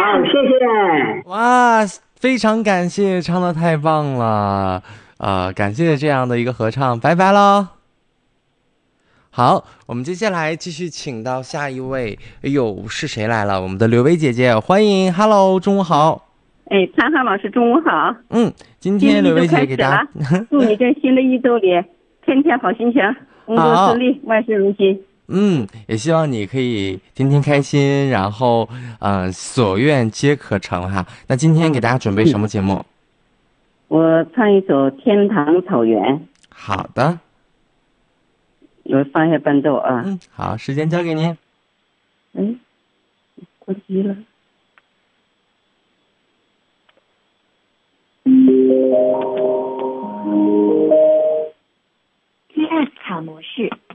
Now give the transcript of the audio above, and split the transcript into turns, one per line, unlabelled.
好，谢谢。
哇，非常感谢，唱的太棒了，感谢这样的一个合唱，拜拜喽。好，我们接下来继续请到下一位。哎呦，是谁来了？我们的刘薇姐姐，欢迎，Hello，中午好。
哎，潘汉老师，中午好！
今
新的一周
天刘薇姐
开始了，
给大家
祝你这新的一周里天天好心情，工作
好，
顺利，万事如意。
也希望你可以天天开心，然后所愿皆可成哈。那今天给大家准备什么节目？
我唱一首《天堂草原》，
好的，
我放一下伴奏啊。
好，时间交给您。
关机了。
3S 卡模式。